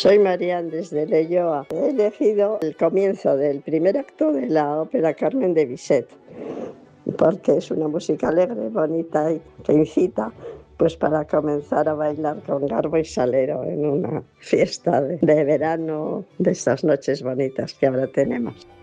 Soy Marian desde Leioa. He elegido el comienzo del primer acto de la ópera Carmen de Bizet, porque es una música alegre, bonita y que incita pues para comenzar a bailar con garbo y salero en una fiesta de verano, de estas noches bonitas que ahora tenemos.